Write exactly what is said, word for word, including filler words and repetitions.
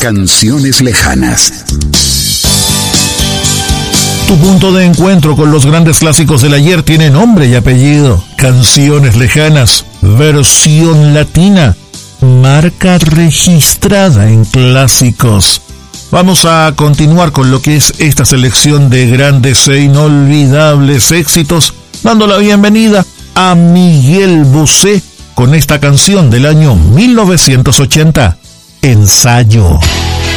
Canciones lejanas. Tu punto de encuentro con los grandes clásicos del ayer tiene nombre y apellido. Canciones lejanas, versión latina, marca registrada en clásicos. Vamos a continuar con lo que es esta selección de grandes e inolvidables éxitos, dando la bienvenida a Miguel Bosé con esta canción del año mil novecientos ochenta, Ensayo.